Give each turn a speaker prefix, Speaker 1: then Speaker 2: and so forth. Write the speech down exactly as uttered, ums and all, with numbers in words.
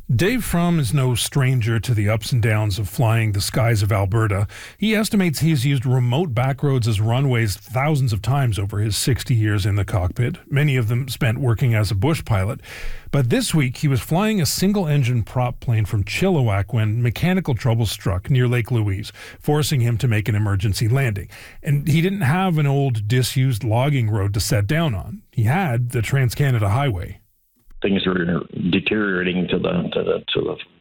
Speaker 1: Dave Frum is no stranger to the ups and downs of flying the skies of Alberta. He estimates he's used remote backroads as runways thousands of times over his sixty years in the cockpit, many of them spent working as a bush pilot. But this week, he was flying a single-engine prop plane from Chilliwack when mechanical trouble struck near Lake Louise, forcing him to make an emergency landing. And he didn't have an old, disused logging road to set down on. He had the Trans-Canada Highway.
Speaker 2: Things were deteriorating to the to the to the